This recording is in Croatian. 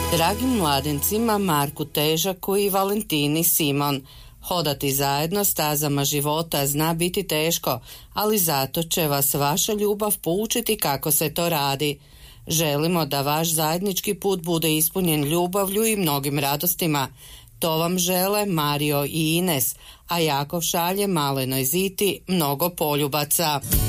Dragim mladencima Marku Težaku i Valentini Simon, hodati zajedno stazama života zna biti teško, ali zato će vas vaša ljubav poučiti kako se to radi. Želimo da vaš zajednički put bude ispunjen ljubavlju i mnogim radostima. To vam žele Mario i Ines, a Jakov šalje malenoj Ziti mnogo poljubaca.